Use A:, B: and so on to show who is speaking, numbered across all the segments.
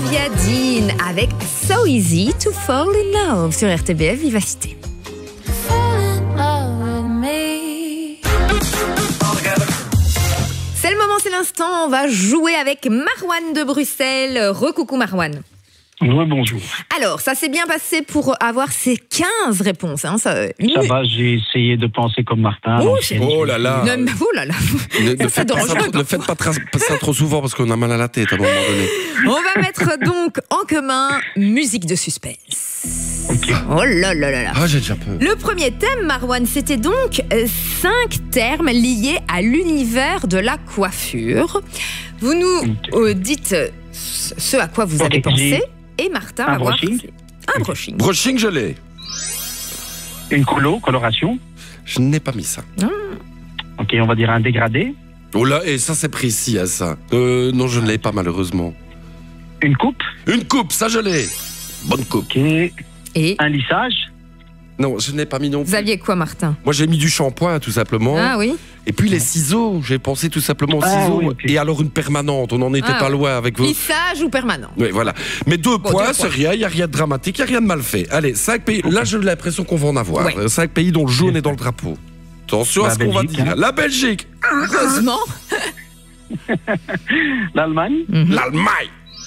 A: Olivia Dean avec So Easy to Fall in Love sur RTBF Vivacité. C'est le moment, c'est l'instant. On va jouer avec Marwan de Bruxelles. Recoucou Marwan.
B: Oui, bonjour.
A: Alors, ça s'est bien passé pour avoir ces 15 réponses. Hein,
B: ça va, j'ai essayé de penser comme Martin.
C: Oh là là.
A: Oh là là.
C: Ne faites pas ça trop souvent parce qu'on a mal à la tête à un moment donné.
A: On va mettre donc en commun musique de suspense.
B: Okay.
A: Oh là là là là.
C: Ah, j'ai déjà peur.
A: Le premier thème, Marwan, c'était donc 5 termes liés à l'univers de la coiffure. Vous nous dites ce à quoi vous avez pensé. Et Martin va voir. Un brushing.
C: Brushing, je l'ai.
B: Une coloration.
C: Je n'ai pas mis ça.
B: Ok, on va dire un dégradé.
C: Oh là, et ça c'est précis à ça. Non, je ne l'ai pas malheureusement.
B: Une coupe.
C: Une coupe, ça je l'ai. Bonne coupe.
B: Ok.
A: Et
B: un lissage.
C: Non, je n'ai pas mis non plus.
A: Vous aviez quoi, Martin?
C: Moi, j'ai mis du shampoing, tout simplement.
A: Ah oui.
C: Et puis les ciseaux, j'ai pensé tout simplement aux ciseaux.
B: Oui, okay.
C: Et alors une permanente, on n'en était pas loin avec vos...
A: Lissage ou permanent.
C: Oui, voilà. Mais 2 points, c'est rien, il n'y a rien de dramatique, il n'y a rien de mal fait. Allez, 5 pays, là j'ai l'impression qu'on va en avoir. Ouais. 5 pays dont le jaune est dans le drapeau. Attention à ce qu'on va dire. Hein. La Belgique.
A: Heureusement.
B: L'Allemagne.
C: L'Allemagne.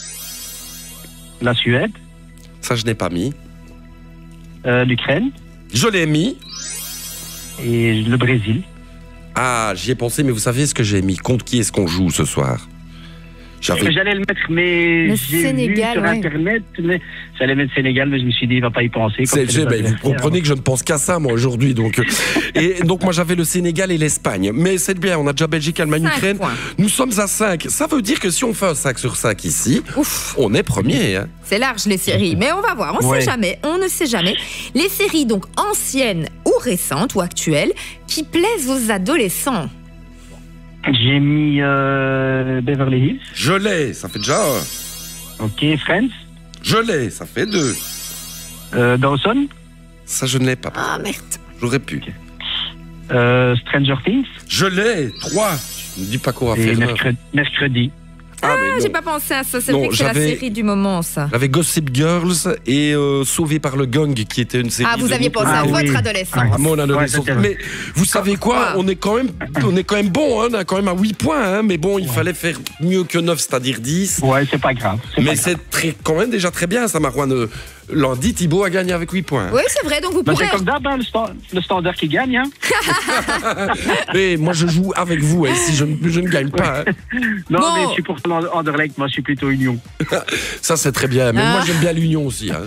B: La Suède.
C: Ça, je n'ai pas mis.
B: L'Ukraine.
C: Je l'ai mis.
B: Et le Brésil.
C: Ah, j'y ai pensé, mais vous savez ce que j'ai mis? Contre qui est-ce qu'on joue ce soir?
B: J'allais le mettre, mais
A: le
B: j'ai
A: Sénégal,
B: vu sur Internet, mais j'allais mettre Sénégal, mais je me suis dit, il ne va pas y penser.
C: Vous comprenez que je ne pense qu'à ça, moi, aujourd'hui. Donc, et donc, moi, j'avais le Sénégal et l'Espagne. Mais c'est bien, on a déjà Belgique, Allemagne, Ukraine.
A: Points.
C: Nous sommes à 5. Ça veut dire que si on fait un 5 sur 5 ici, on est premier. Hein.
A: C'est large, les séries. Mais on va voir, on ne sait jamais. On ne sait jamais. Les séries, donc, anciennes ou récentes ou actuelles, qui plaisent aux adolescents.
B: J'ai mis Beverly Hills.
C: Je l'ai, ça fait déjà 1.
B: Ok, Friends.
C: Je l'ai, ça fait 2.
B: Dawson.
C: Ça, je ne l'ai pas.
A: Ah, merde.
C: J'aurais pu.
B: Okay. Stranger Things.
C: Je l'ai, 3. Je ne dis pas qu'on va faire
B: mercredi.
A: Ah, j'ai pas pensé à ça. C'est vrai que c'est la série du moment, ça.
C: J'avais Gossip Girls et Sauvé par le Gang, qui était une série.
A: Ah, vous aviez pensé à votre adolescence.
C: À mon adolescence. Mais vous savez quoi? On est quand même bon, hein, on a quand même à 8 points, hein, mais bon, il fallait faire mieux que 9, c'est-à-dire 10.
B: Ouais, c'est pas grave.
C: Mais c'est quand même déjà très bien, ça, Marwan. Lundi, Thibaut a gagné avec 8 points.
A: Oui, c'est vrai, donc vous pourrez...
B: C'est comme d'hab, hein, le standard qui gagne. Hein.
C: Mais moi, je joue avec vous, et si je ne gagne pas... Hein.
B: Non, mais je suis pour Anderlecht, moi, je suis plutôt Union.
C: Ça, c'est très bien, mais moi, j'aime bien l'Union aussi. Hein.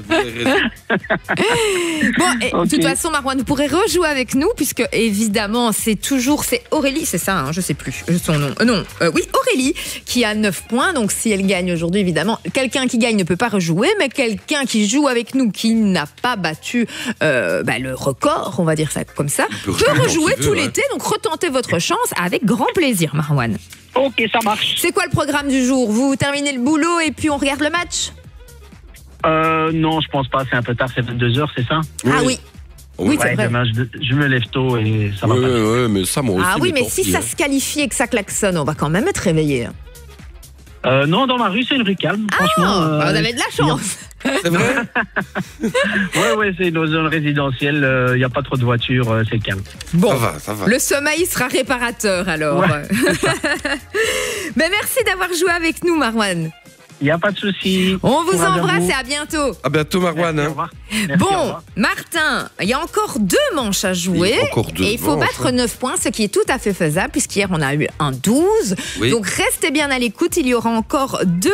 A: Bon, de toute façon, Marwan, vous pourrez rejouer avec nous, puisque, évidemment, c'est Aurélie, c'est ça, hein, je sais plus son nom. Oui, Aurélie, qui a 9 points, donc si elle gagne aujourd'hui, évidemment, quelqu'un qui gagne ne peut pas rejouer, mais quelqu'un qui joue avec nous, qui n'a pas battu le record, on va dire ça comme ça, peut rejouer tout l'été. Donc retentez votre chance avec grand plaisir, Marwan.
B: Ok, ça marche.
A: C'est quoi le programme du jour? Vous terminez le boulot et puis on regarde le match?
B: Non, je pense pas. C'est un peu tard, c'est 22h, c'est ça?
A: Ah oui. Oui, c'est vrai.
B: Demain, je me lève tôt et ça va pas.
C: Oui, mais ça, moi aussi.
A: Ah oui, mais si ça se qualifie et que ça klaxonne, on va quand même être réveillé.
B: Non, dans ma rue, c'est une rue calme. Franchement,
A: vous avez de la chance.
C: C'est vrai?
B: Ouais, c'est une zone résidentielle. Il n'y a pas trop de voitures, c'est calme.
A: Bon,
C: ça va.
A: Le sommeil sera réparateur alors.
B: Ouais.
A: Mais merci d'avoir joué avec nous, Marwan.
B: Il n'y a pas de souci.
A: On vous embrasse et à bientôt.
C: À bientôt, Marwan.
B: Merci, au revoir. Merci,
A: bon,
B: au revoir.
A: Martin, il y a encore 2 manches à jouer. Et il faut battre 9 points, ce qui est tout à fait faisable, puisqu'hier on a eu un 12. Oui. Donc restez bien à l'écoute, il y aura encore 2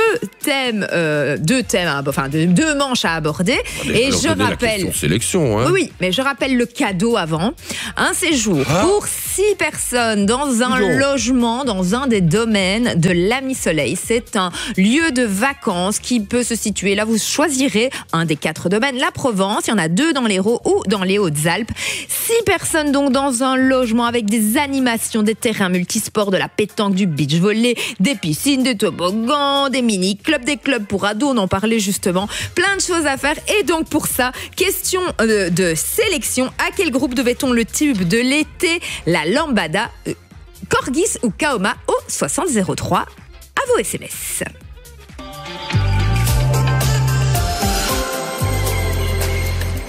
A: manches à aborder. Et je rappelle.
C: Sélection, hein.
A: Oui, mais je rappelle le cadeau avant. Un séjour pour 6 personnes dans un logement, dans un des domaines de l'Ami Soleil. C'est un lieu de vacances qui peut se situer. Là, vous choisirez un des 4 domaines. La Provence, il y en a 2 dans l'Hérault ou dans les Hautes-Alpes. 6 personnes donc dans un logement avec des animations, des terrains multisports, de la pétanque, du beach volley, des piscines, des toboggans, des mini-clubs, des clubs pour ados, on en parlait justement. Plein de choses à faire. Et donc pour ça, question de sélection. À quel groupe devait-on le tube de l'été? La Lambada, Corgis ou Kaoma au 6003 à vos SMS.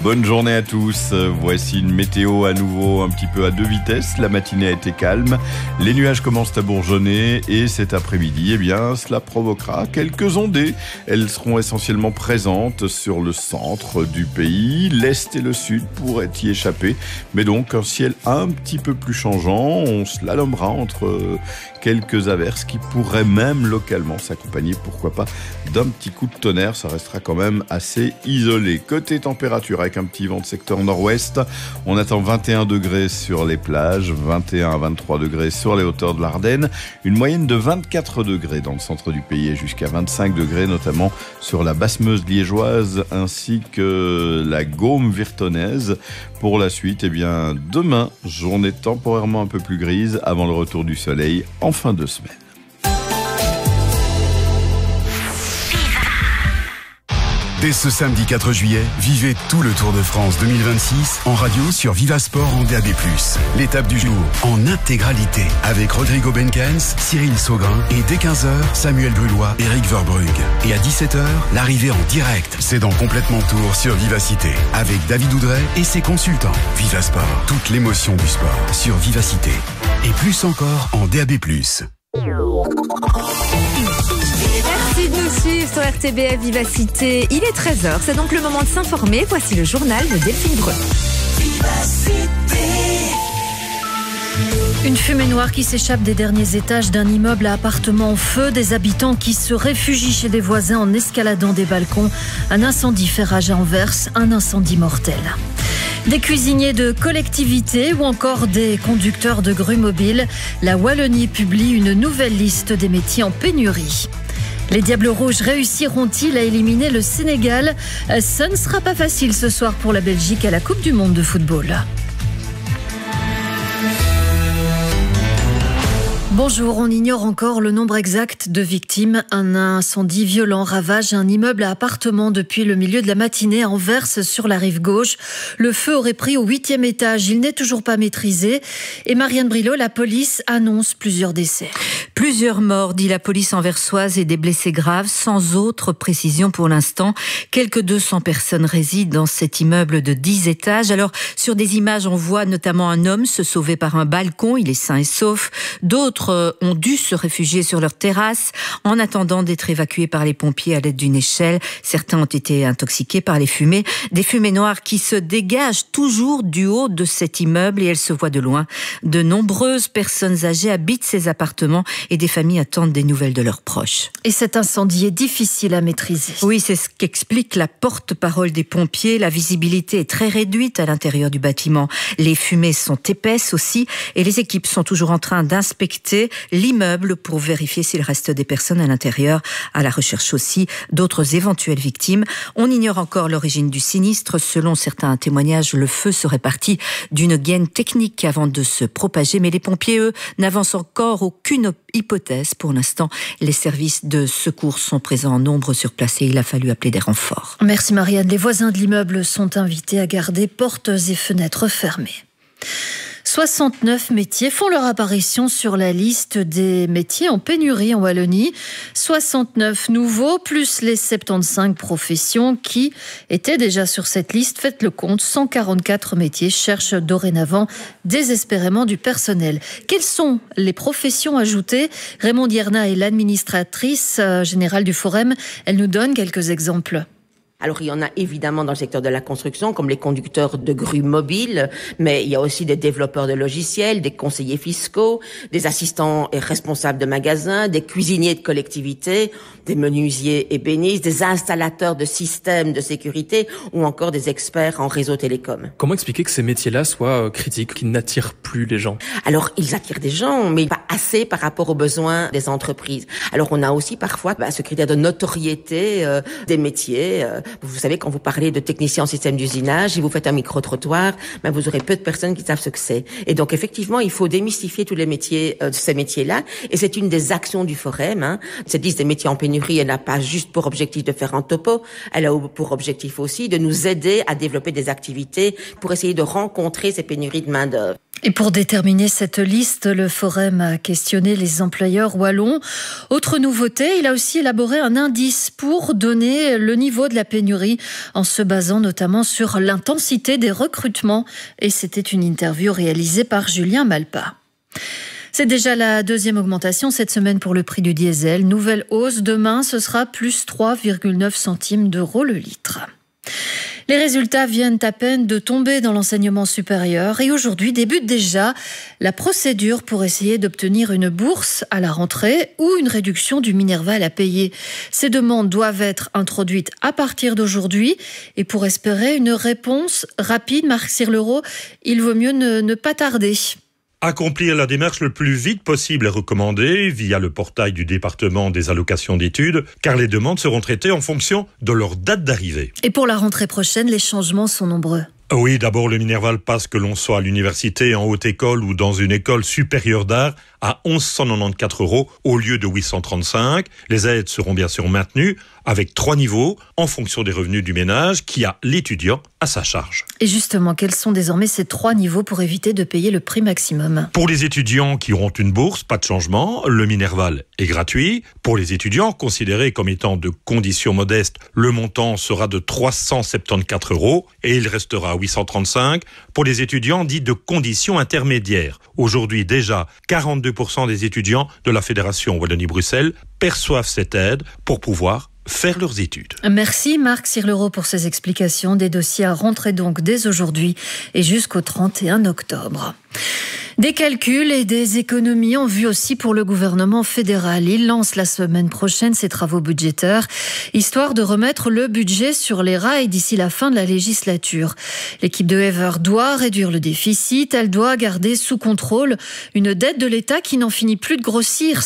D: Bonne journée à tous. Voici une météo à nouveau un petit peu à 2 vitesses. La matinée a été calme. Les nuages commencent à bourgeonner et cet après-midi, cela provoquera quelques ondées. Elles seront essentiellement présentes sur le centre du pays. L'est et le sud pourraient y échapper. Mais donc un ciel un petit peu plus changeant. On slalomera entre quelques averses qui pourraient même localement s'accompagner, pourquoi pas, d'un petit coup de tonnerre. Ça restera quand même assez isolé. Côté température, avec un petit vent de secteur nord-ouest, on attend 21 degrés sur les plages, 21 à 23 degrés sur les hauteurs de l'Ardenne, une moyenne de 24 degrés dans le centre du pays et jusqu'à 25 degrés notamment sur la Basse-Meuse liégeoise ainsi que la Gaume virtonnaise. Pour la suite, demain, journée temporairement un peu plus grise avant le retour du soleil en fin de semaine.
E: Dès ce samedi 4 juillet, vivez tout le Tour de France 2026 en radio sur Vivasport en DAB+. L'étape du jour en intégralité avec Rodrigo Benkens, Cyril Saugrin et dès 15h, Samuel Brullois, Eric Verbrugge. Et à 17h, l'arrivée en direct. C'est dans Complètement Tour sur Vivacité avec David Oudret et ses consultants. Vivasport, toute l'émotion du sport sur Vivacité. Et plus encore en DAB+.
A: Merci de nous suivre sur RTBF Vivacité. Il est 13h, c'est donc le moment de s'informer. Voici le journal de Delphine Breu.
F: Une fumée noire qui s'échappe des derniers étages d'un immeuble à appartements en feu. Des habitants qui se réfugient chez des voisins en escaladant des balcons. Un incendie fait rage à Anvers, un incendie mortel. Des cuisiniers de collectivités ou encore des conducteurs de grues mobiles. La Wallonie publie une nouvelle liste des métiers en pénurie. Les Diables Rouges réussiront-ils à éliminer le Sénégal ? Ce ne sera pas facile ce soir pour la Belgique à la Coupe du Monde de football. Bonjour, on ignore encore le nombre exact de victimes. Un incendie violent ravage un immeuble à appartements depuis le milieu de la matinée à Anvers sur la rive gauche. Le feu aurait pris au 8e étage. Il n'est toujours pas maîtrisé. Et Marianne Brilot, la police annonce plusieurs décès.
G: Plusieurs morts, dit la police anversoise, et des blessés graves, sans autre précision pour l'instant. Quelques 200 personnes résident dans cet immeuble de 10 étages. Alors, sur des images, on voit notamment un homme se sauver par un balcon. Il est sain et sauf. D'autres ont dû se réfugier sur leur terrasse en attendant d'être évacués par les pompiers à l'aide d'une échelle. Certains ont été intoxiqués par les fumées. Des fumées noires qui se dégagent toujours du haut de cet immeuble et elles se voient de loin. De nombreuses personnes âgées habitent ces appartements et des familles attendent des nouvelles de leurs proches.
F: Et cet incendie est difficile à maîtriser.
G: Oui, c'est ce qu'explique la porte-parole des pompiers. La visibilité est très réduite à l'intérieur du bâtiment. Les fumées sont épaisses aussi et les équipes sont toujours en train d'inspecter l'immeuble pour vérifier s'il reste des personnes à l'intérieur, à la recherche aussi d'autres éventuelles victimes. On ignore encore l'origine du sinistre. Selon certains témoignages, le feu serait parti d'une gaine technique avant de se propager, mais les pompiers, eux, n'avancent encore aucune hypothèse. Pour l'instant, les services de secours sont présents en nombre sur place et il a fallu appeler des renforts.
F: Merci Marianne. Les voisins de l'immeuble sont invités à garder portes et fenêtres fermées. 69 métiers font leur apparition sur la liste des métiers en pénurie en Wallonie. 69 nouveaux, plus les 75 professions qui étaient déjà sur cette liste. Faites le compte, 144 métiers cherchent dorénavant désespérément du personnel. Quelles sont les professions ajoutées ? Raymond Dierna est l'administratrice générale du Forum. Elle nous donne quelques exemples.
H: Alors, il y en a évidemment dans le secteur de la construction, comme les conducteurs de grues mobiles, mais il y a aussi des développeurs de logiciels, des conseillers fiscaux, des assistants et responsables de magasins, des cuisiniers de collectivités, des menuisiers ébénistes, des installateurs de systèmes de sécurité ou encore des experts en réseau télécom.
I: Comment expliquer que ces métiers-là soient critiques, qu'ils n'attirent plus les gens ?
H: Alors, ils attirent des gens, mais pas assez par rapport aux besoins des entreprises. Alors, on a aussi parfois ce critère de notoriété des métiers. Vous savez, quand vous parlez de technicien en système d'usinage, si vous faites un micro-trottoir, vous aurez peu de personnes qui savent ce que c'est. Et donc, effectivement, il faut démystifier tous les métiers, ces métiers-là. Et c'est une des actions du Forum. Cette liste des métiers en pénurie, elle n'a pas juste pour objectif de faire un topo. Elle a pour objectif aussi de nous aider à développer des activités pour essayer de rencontrer ces pénuries de main-d'œuvre.
F: Et pour déterminer cette liste, le Forum a questionné les employeurs wallons. Autre nouveauté, il a aussi élaboré un indice pour donner le niveau de la pénurie pénurie en se basant notamment sur l'intensité des recrutements. Et c'était une interview réalisée par Julien Malpa. C'est déjà la deuxième augmentation cette semaine pour le prix du diesel. Nouvelle hausse demain, ce sera plus 3,9 centimes d'euros le litre. Les résultats viennent à peine de tomber dans l'enseignement supérieur et aujourd'hui débute déjà la procédure pour essayer d'obtenir une bourse à la rentrée ou une réduction du Minerval à payer. Ces demandes doivent être introduites à partir d'aujourd'hui et pour espérer une réponse rapide, Marc Sirlereau, il vaut mieux ne pas tarder.
J: Accomplir la démarche le plus vite possible est recommandé via le portail du département des allocations d'études, car les demandes seront traitées en fonction de leur date d'arrivée.
F: Et pour la rentrée prochaine, les changements sont nombreux.
J: Oui, d'abord le Minerval passe, que l'on soit à l'université, en haute école ou dans une école supérieure d'art, à 1194 € au lieu de 835. Les aides seront bien sûr maintenues avec 3 niveaux en fonction des revenus du ménage qui a l'étudiant à sa charge.
F: Et justement, quels sont désormais ces 3 niveaux pour éviter de payer le prix maximum ?
J: Pour les étudiants qui auront une bourse, pas de changement, le Minerval est gratuit. Pour les étudiants considérés comme étant de conditions modestes, le montant sera de 374 € et il restera à 835 pour les étudiants dits de conditions intermédiaires. Aujourd'hui déjà, 42% des étudiants de la Fédération Wallonie-Bruxelles perçoivent cette aide pour pouvoir faire leurs études.
F: Merci Marc Sirlereau pour ces explications. Des dossiers à rentrer donc dès aujourd'hui et jusqu'au 31 octobre. Des calculs et des économies en vue aussi pour le gouvernement fédéral. Il lance la semaine prochaine ses travaux budgétaires, histoire de remettre le budget sur les rails d'ici la fin de la législature. L'équipe de Ever doit réduire le déficit, elle doit garder sous contrôle une dette de l'État qui n'en finit plus de grossir,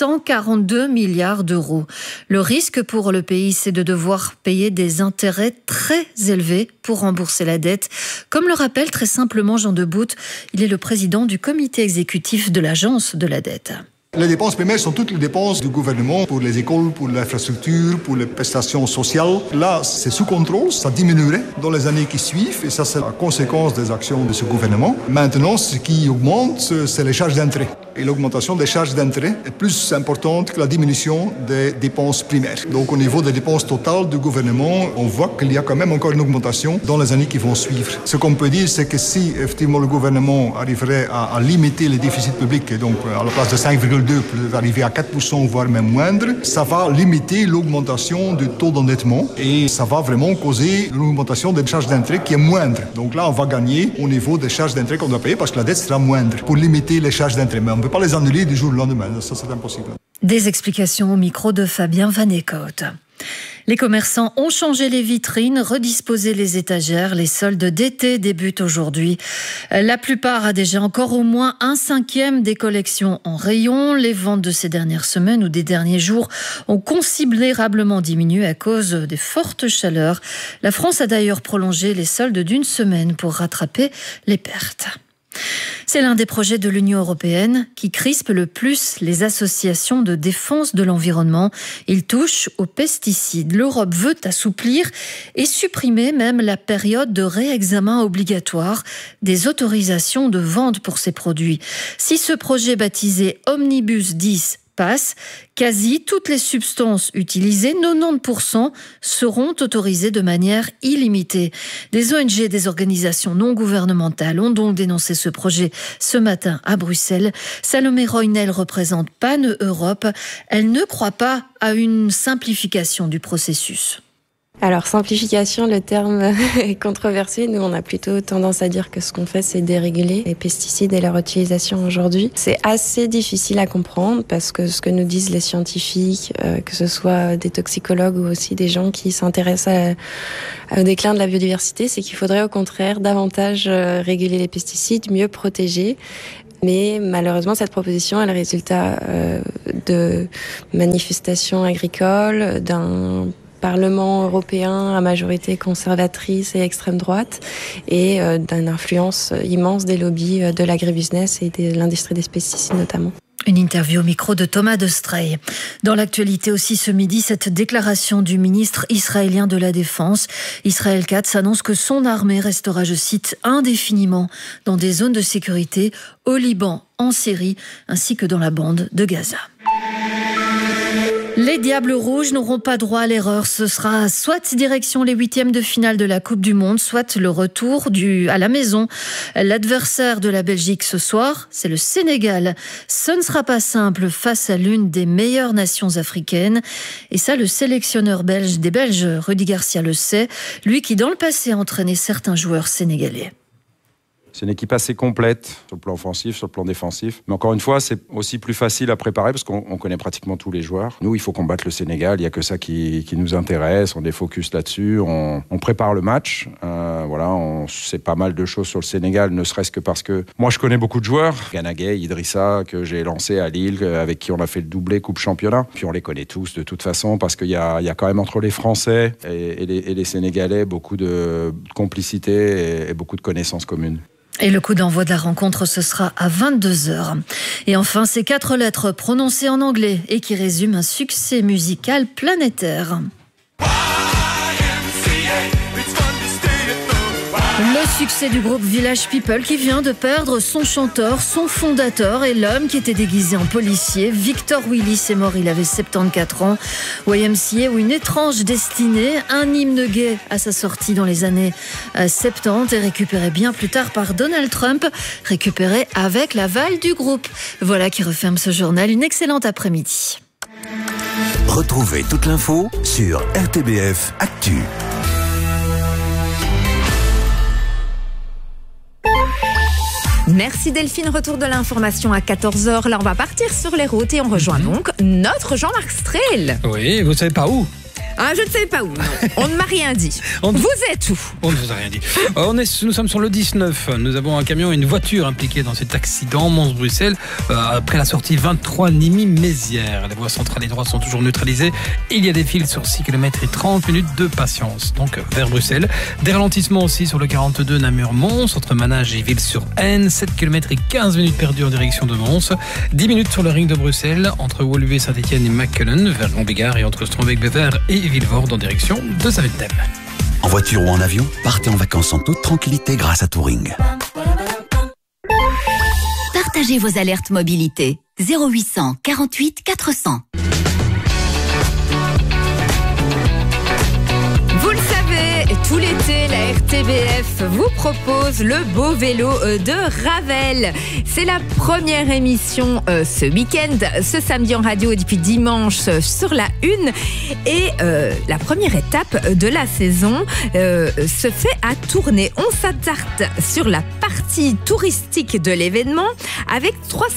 F: 642 milliards d'euros. Le risque pour le pays, c'est de devoir payer des intérêts très élevés pour rembourser la dette. Comme le rappelle très simplement Jean Debout, il est le président du comité exécutif de l'agence de la dette.
K: Les dépenses primaires sont toutes les dépenses du gouvernement pour les écoles, pour l'infrastructure, pour les prestations sociales. Là, c'est sous contrôle, ça diminuerait dans les années qui suivent et ça, c'est la conséquence des actions de ce gouvernement. Maintenant, ce qui augmente, c'est les charges d'intérêt. Et l'augmentation des charges d'intérêt est plus importante que la diminution des dépenses primaires. Donc, au niveau des dépenses totales du gouvernement, on voit qu'il y a quand même encore une augmentation dans les années qui vont suivre. Ce qu'on peut dire, c'est que si, effectivement, le gouvernement arriverait à limiter les déficits publics, et donc à la place de 5,2, peut arriver à 4%, voire même moindre, ça va limiter l'augmentation du taux d'endettement et ça va vraiment causer une augmentation des charges d'intérêt qui est moindre. Donc là, on va gagner au niveau des charges d'intérêt qu'on doit payer parce que la dette sera moindre pour limiter les charges d'intérêt. Mais on ne peut pas les annuler du jour au lendemain, ça c'est impossible.
F: Des explications au micro de Fabien Van Eekhout. Les commerçants ont changé les vitrines, redisposé les étagères. Les soldes d'été débutent aujourd'hui. La plupart a déjà encore au moins 1/5 des collections en rayon. Les ventes de ces dernières semaines ou des derniers jours ont considérablement diminué à cause des fortes chaleurs. La France a d'ailleurs prolongé les soldes d'1 semaine pour rattraper les pertes. C'est l'un des projets de l'Union européenne qui crispe le plus les associations de défense de l'environnement. Il touche aux pesticides. L'Europe veut assouplir et supprimer même la période de réexamen obligatoire des autorisations de vente pour ces produits. Si ce projet baptisé Omnibus 10 passe, quasi toutes les substances utilisées, 90%, seront autorisées de manière illimitée. Des ONG et des organisations non gouvernementales ont donc dénoncé ce projet ce matin à Bruxelles. Salomé Roynel représente PAN Europe. Elle ne croit pas à une simplification du processus.
L: Alors, simplification, le terme est controversé. Nous, on a plutôt tendance à dire que ce qu'on fait, c'est déréguler les pesticides et leur utilisation aujourd'hui. C'est assez difficile à comprendre parce que ce que nous disent les scientifiques, que ce soit des toxicologues ou aussi des gens qui s'intéressent au déclin de la biodiversité, c'est qu'il faudrait au contraire davantage réguler les pesticides, mieux protéger. Mais malheureusement, cette proposition est le résultat de manifestations agricoles, d'un Parlement européen à majorité conservatrice et extrême droite et d'une influence immense des lobbies de l'agribusiness et de l'industrie des pesticides notamment.
F: Une interview au micro de Thomas Destrey. Dans l'actualité aussi ce midi, cette déclaration du ministre israélien de la Défense. Israël Katz annonce que son armée restera, je cite, indéfiniment dans des zones de sécurité au Liban, en Syrie, ainsi que dans la bande de Gaza. Les Diables Rouges n'auront pas droit à l'erreur. Ce sera soit direction les 8e de finale de la Coupe du Monde, soit le retour à la maison. L'adversaire de la Belgique ce soir, c'est le Sénégal. Ce ne sera pas simple face à l'une des meilleures nations africaines. Et ça, le sélectionneur belge des Belges, Rudy Garcia, le sait. Lui qui, dans le passé, a entraîné certains joueurs sénégalais.
M: C'est une équipe assez complète sur le plan offensif, sur le plan défensif. Mais encore une fois, c'est aussi plus facile à préparer parce qu'on connaît pratiquement tous les joueurs. Nous, il faut combattre le Sénégal. Il n'y a que ça qui nous intéresse. On est focus là-dessus. On prépare le match. On sait pas mal de choses sur le Sénégal, ne serait-ce que parce que moi, je connais beaucoup de joueurs. Gana Gueye, Idrissa, que j'ai lancé à Lille, avec qui on a fait le doublé Coupe Championnat. Puis on les connaît tous de toute façon parce qu'il y a quand même entre les Français et les Sénégalais beaucoup de complicité et beaucoup de connaissances communes.
F: Et le coup d'envoi de la rencontre, ce sera à 22h. Et enfin, ces 4 lettres prononcées en anglais et qui résument un succès musical planétaire. Le succès du groupe Village People qui vient de perdre son chanteur, son fondateur et l'homme qui était déguisé en policier. Victor Willis est mort, il avait 74 ans. YMCA ou une étrange destinée, un hymne gay à sa sortie dans les années 70 et récupéré bien plus tard par Donald Trump, récupéré avec l'aval du groupe. Voilà qui referme ce journal. Une excellente après-midi.
N: Retrouvez toute l'info sur RTBF Actu.
A: Merci Delphine, retour de l'information à 14h. Là, on va partir sur les routes et on rejoint donc notre Jean-Marc Strel.
O: Oui, vous ne savez pas où?
A: Ah, je ne sais pas où. On ne m'a rien dit. Vous êtes où?
O: On ne vous a rien dit. Nous sommes sur le 19. Nous avons un camion et une voiture impliqués dans cet accident Mons-Bruxelles après la sortie 23 Nîmes-Mézières. Les voies centrales et droites sont toujours neutralisées. Il y a des files sur 6 km et 30 minutes de patience. Donc vers Bruxelles. Des ralentissements aussi sur le 42 Namur-Mons entre Manage et Ville-sur-Aisne. 7 km et 15 minutes perdues en direction de Mons. 10 minutes sur le ring de Bruxelles entre Woluwe, Saint-Étienne et Mechelen vers Gambégard et entre Strombeek-Bever et Villevorde en direction de Zaventem.
N: En voiture ou en avion, partez en vacances en toute tranquillité grâce à Touring.
P: Partagez vos alertes mobilité. 0800 48 400.
A: Vous le savez, tout l'été, la RTBF vous propose le beau vélo de Ravel. C'est la première émission ce week-end, ce samedi en radio et depuis dimanche sur la 1. Et la première étape de la saison se fait à Tournai. On s'attarde sur la partie touristique de l'événement avec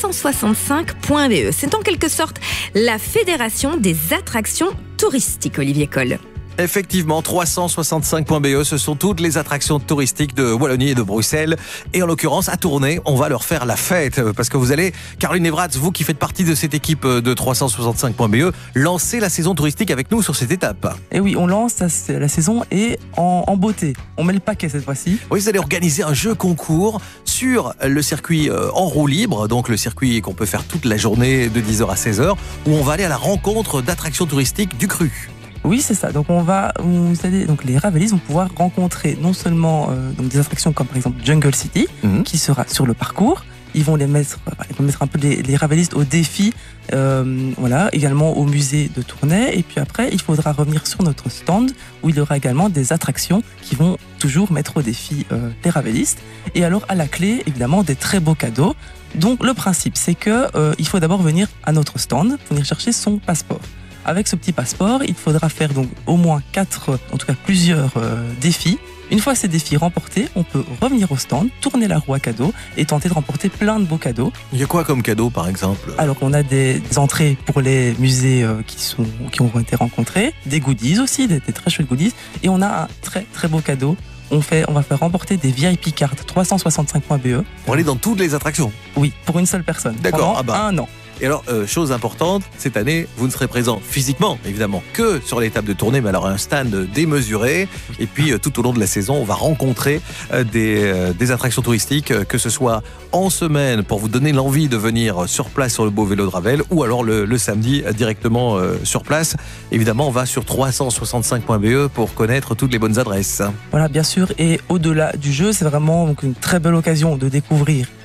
A: 365.be. C'est en quelque sorte la fédération des attractions touristiques, Olivier Coll.
Q: Effectivement, 365.be, ce sont toutes les attractions touristiques de Wallonie et de Bruxelles. Et en l'occurrence, à Tournai, on va leur faire la fête. Parce que vous allez, Caroline Evratz, vous qui faites partie de cette équipe de 365.be, lancer la saison touristique avec nous sur cette étape.
R: Et oui, on lance la saison et en beauté. On met le paquet cette fois-ci.
Q: Oui, vous allez organiser un jeu concours sur le circuit en roue libre, donc le circuit qu'on peut faire toute la journée de 10h à 16h, où on va aller à la rencontre d'attractions touristiques du cru.
R: Oui, c'est ça. Donc donc les Ravelistes vont pouvoir rencontrer non seulement donc des attractions comme par exemple Jungle City, qui sera sur le parcours. Ils vont mettre un peu les Ravelistes au défi, également au musée de Tournai. Et puis après, il faudra revenir sur notre stand où il y aura également des attractions qui vont toujours mettre au défi les Ravelistes. Et alors à la clé, évidemment, des très beaux cadeaux. Donc le principe, c'est que il faut d'abord venir à notre stand, venir chercher son passeport. Avec ce petit passeport, il faudra faire donc au moins plusieurs défis. Une fois ces défis remportés, on peut revenir au stand, tourner la roue à cadeaux et tenter de remporter plein de beaux cadeaux.
Q: Il y a quoi comme cadeau par exemple?
R: Alors on a des entrées pour les musées qui ont été rencontrés, des goodies aussi, des très chouettes goodies, et on a un très très beau cadeau. On va faire remporter des VIP cards 365.be.
Q: Pour aller dans toutes les attractions?
R: Oui, pour une seule personne.
Q: D'accord.
R: Pendant un an.
Q: Et alors, chose importante, cette année, vous ne serez présent physiquement, évidemment, que sur l'étape de Tournai, mais alors un stand démesuré. Et puis, tout au long de la saison, on va rencontrer des attractions touristiques, que ce soit en semaine, pour vous donner l'envie de venir sur place sur le beau vélo de Ravel, ou alors le samedi, directement sur place. Évidemment, on va sur 365.be pour connaître toutes les bonnes adresses.
R: Voilà, bien sûr. Et au-delà du jeu, c'est vraiment donc une très belle occasion de découvrir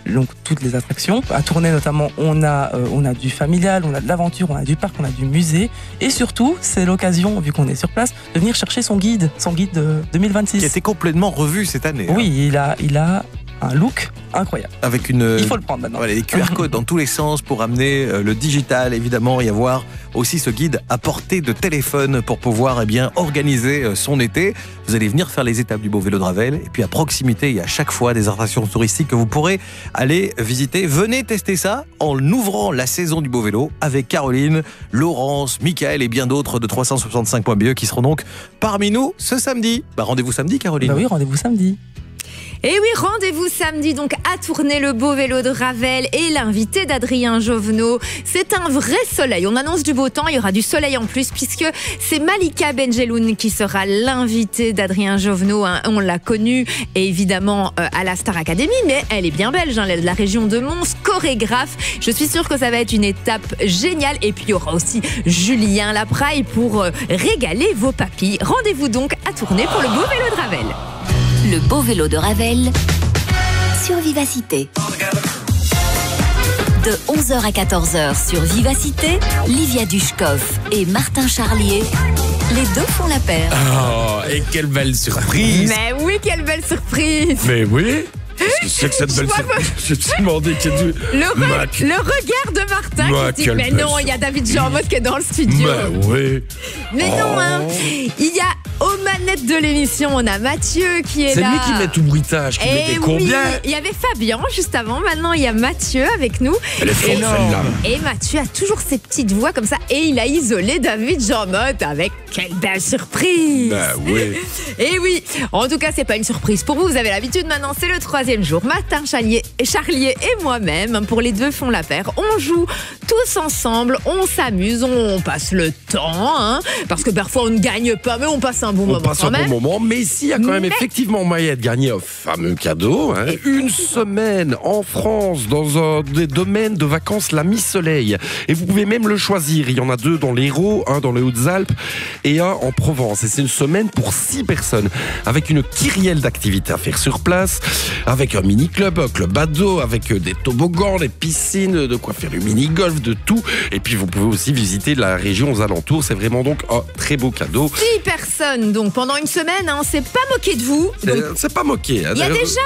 R: donc toutes les attractions. À Tournai notamment, on a du familial, on a de l'aventure, on a du parc, on a du musée. Et surtout, c'est l'occasion, vu qu'on est sur place, de venir chercher son guide de 2026.
Q: Qui a été complètement revu cette année.
R: Oui, il a un look incroyable.
Q: Avec une...
R: Il faut le prendre maintenant.
Q: Voilà, les QR codes dans tous les sens pour amener le digital, évidemment, et avoir aussi ce guide à portée de téléphone pour pouvoir organiser son été. Vous allez venir faire les étapes du beau vélo de Ravel. Et puis à proximité, il y a à chaque fois des attractions touristiques que vous pourrez aller visiter. Venez tester ça en ouvrant la saison du beau vélo avec Caroline, Laurence, Michael et bien d'autres de 365.be qui seront donc parmi nous ce samedi. Rendez-vous samedi, Caroline.
R: Oui, rendez-vous samedi.
A: Et oui, rendez-vous samedi donc à Tournai, le beau vélo de Ravel et l'invité d'Adrien Jovenot. C'est un vrai soleil. On annonce du beau temps, il y aura du soleil en plus puisque c'est Malika Benjeloun qui sera l'invité d'Adrien Jovenot. On l'a connue évidemment à la Star Academy, mais elle est bien belge, elle est de la région de Mons, chorégraphe. Je suis sûre que ça va être une étape géniale. Et puis il y aura aussi Julien Lapraille pour régaler vos papilles. Rendez-vous donc à Tournai pour le beau vélo de Ravel.
P: Le beau vélo de Ravel sur Vivacité. De 11h à 14h sur Vivacité, Livia Dushkov et Martin Charlier, les deux font la paire.
C: Oh, et quelle belle surprise!
A: Mais oui, quelle belle surprise!
C: Mais oui! Qu'est-ce que c'est que cette belle surprise? Je me suis demandé qu'il y a
A: le regard de Martin qui dit mais non, il y a David Jean-Mot qui est dans le studio.
C: Mais oui.
A: Mais non, hein. Il y a aux manettes de l'émission, on a Mathieu qui est là.
C: C'est lui qui met tout bruitage, qui met des combien.
A: Il y avait Fabien juste avant, maintenant il y a Mathieu avec nous.
C: Elle est forte celle-là.
A: Et Mathieu a toujours ses petites voix comme ça et il a isolé David Jean-Mot avec quelle belle surprise.
C: Ben oui.
A: Et oui, en tout cas c'est pas une surprise pour vous, vous avez l'habitude maintenant, c'est le 3e jour. Martin Charlier et moi-même, pour les deux font la paire. On joue tous ensemble, on s'amuse, on passe le temps, hein, parce que parfois on ne gagne pas, mais on passe un bon moment quand même.
C: On passe un bon moment, mais ici il y a quand même effectivement moyen de gagner un fameux cadeau. Hein. Une semaine en France dans un des domaines de vacances la Mi-Soleil. Et vous pouvez même le choisir. Il y en a 2 dans l'Hérault, un dans les Hautes-Alpes et un en Provence. Et c'est une semaine pour 6 personnes avec une kyrielle d'activités à faire sur place, avec un mini-club, un club ado, avec des toboggans, des piscines, de quoi faire du mini-golf, de tout. Et puis vous pouvez aussi visiter la région aux alentours. C'est vraiment donc un très beau cadeau.
A: 6 personnes donc pendant une semaine, hein, on s'est pas moqué de vous.
C: C'est pas moqué. Hein,
A: il y a déjà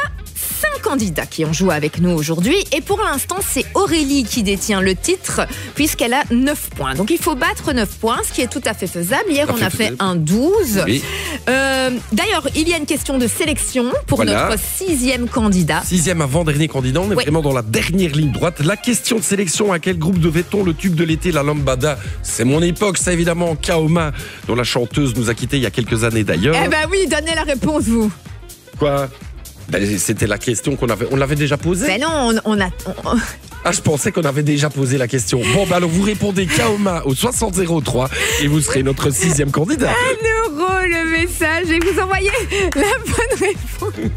A: 5 candidats qui ont joué avec nous aujourd'hui et pour l'instant c'est Aurélie qui détient le titre puisqu'elle a 9 points. Donc il faut battre 9 points, ce qui est tout à fait faisable. Hier on a fait un 12.
C: Oui.
A: D'ailleurs il y a une question de sélection pour notre 6e candidat.
C: 6e avant-dernier candidat, on est vraiment dans la dernière ligne droite. La question de sélection, à quel groupe devait-on le tube de l'été, la lambada? C'est mon époque, ça évidemment, Kaoma, dont la chanteuse nous a quittés il y a quelques années d'ailleurs.
A: Eh ben oui, donnez la réponse vous.
C: Quoi? C'était la question on l'avait déjà posée.
A: Ben non,
C: Ah, je pensais qu'on avait déjà posé la question. Bon, bah alors vous répondez Kaoma au 6003 et vous serez notre 6e candidat.
A: 1 euro le message et vous envoyez la bonne réponse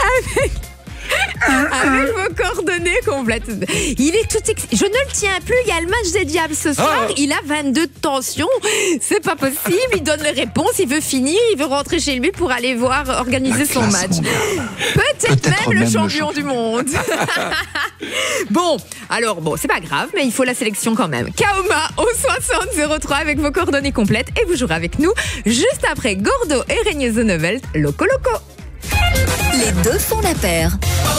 A: avec vos coordonnées complètes. Il est tout je ne le tiens plus, il y a le match des Diables ce soir, il a 22 de tension, c'est pas possible, il donne les réponses, il veut finir, il veut rentrer chez lui pour aller organiser son match. Peut-être même le champion du monde. Bon, c'est pas grave, mais il faut la sélection quand même. Kaoma au 6003 avec vos coordonnées complètes et vous jouerez avec nous juste après Gordo et Régnier The Novel, Loco Loco.
P: Les deux font la paire.